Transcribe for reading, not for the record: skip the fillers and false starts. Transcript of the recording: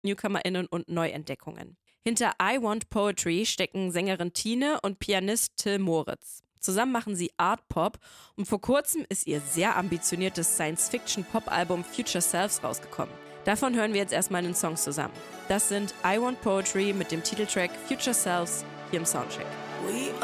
NewcomerInnen und Neuentdeckungen. Hinter I Want Poetry stecken Sängerin Tine und Pianist Till Moritz. Zusammen machen sie Art Pop und vor kurzem ist ihr sehr ambitioniertes Science-Fiction-Pop-Album Future Selves rausgekommen. Davon hören wir jetzt erstmal einen Song zusammen. Das sind I Want Poetry mit dem Titeltrack Future Selves hier im Soundcheck.